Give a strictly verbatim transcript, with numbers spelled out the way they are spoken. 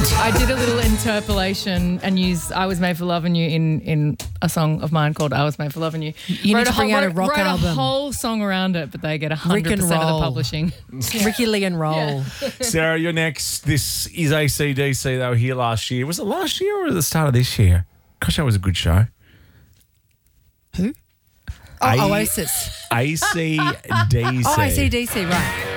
I did a little interpolation and used "I Was Made for Loving You" in in a song of mine called "I Was Made for Loving You." You need to bring out a rock wrote album. a whole song around it, but they get one hundred Rick and percent of the roll. publishing. Ricky Lee and roll. Sarah, you're next. This is A C D C. They were here last year. Was it last year or at the start of this year? Gosh, that was a good show. Who? Oh, A- Oasis. A C D C. Oh, A C D C, right.